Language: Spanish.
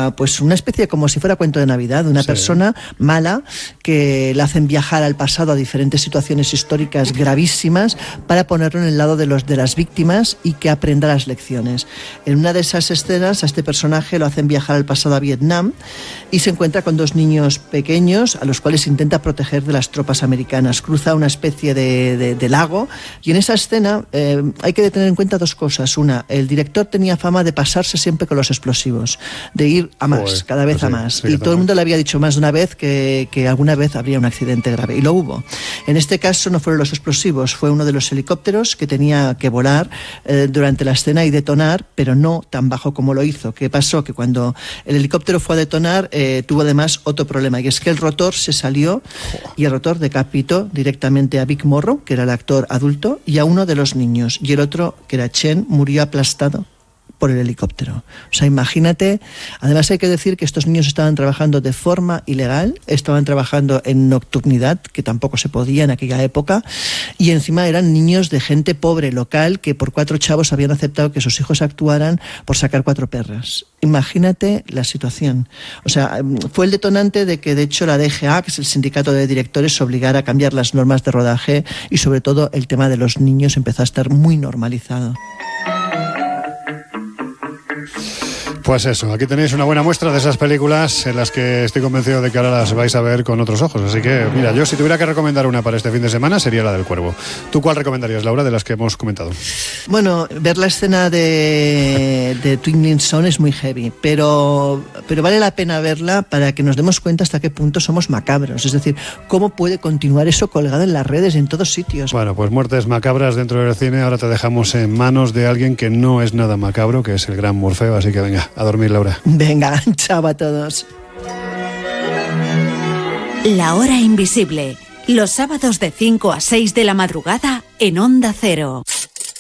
pues una especie como si fuera cuento de Navidad, de una persona mala que la hacen viajar al pasado a diferentes situaciones históricas gravísimas para ponerlo en el lado de las víctimas y que aprenda las lecciones. En una de esas escenas a este personaje lo hacen viajar al pasado a Vietnam y se encuentra con 2 niños pequeños a los cuales intenta proteger de las tropas americanas. Cruza una especie de lago y en esa escena hay que tener en cuenta 2 cosas. Una, el director tenía fama de pasarse siempre con los explosivos, de ir a más, cada vez a más. Y todo el mundo le había dicho más de una vez que alguna vez habría un accidente grave. Y lo hubo. En este caso no fueron los explosivos, fue uno de los helicópteros que tenía que volar durante la escena y detonar, pero no tan bajo como lo hizo. ¿Qué pasó? Que cuando el helicóptero fue a detonar, tuvo además otro problema, y es que el rotor se salió y el rotor decapitó directamente a Vic Morrow, que era el actor adulto, y a uno de los niños. Y el otro, que era Chen, murió aplastado por el helicóptero. O sea, imagínate. Además hay que decir que estos niños estaban trabajando de forma ilegal, estaban trabajando en nocturnidad, que tampoco se podía en aquella época, y encima eran niños de gente pobre local que por 4 chavos habían aceptado que sus hijos actuaran por sacar 4 perras. Imagínate la situación. O sea, fue el detonante de que de hecho la DGA, que es el sindicato de directores, obligara a cambiar las normas de rodaje y sobre todo el tema de los niños empezó a estar muy normalizado. Pues eso, aquí tenéis una buena muestra de esas películas en las que estoy convencido de que ahora las vais a ver con otros ojos. Así que, mira, yo si tuviera que recomendar una para este fin de semana sería la del Cuervo. ¿Tú cuál recomendarías, Laura, de las que hemos comentado? Bueno, ver la escena de Twinkling Sun es muy heavy, pero vale la pena verla para que nos demos cuenta hasta qué punto somos macabros. Es decir, cómo puede continuar eso colgado en las redes, en todos sitios. Bueno, pues muertes macabras dentro del cine. Ahora te dejamos en manos de alguien que no es nada macabro, que es el gran Morfeo. Así que venga, a dormir, Laura. Venga, chao a todos. La hora invisible, los sábados de 5 a 6 de la madrugada en Onda Cero.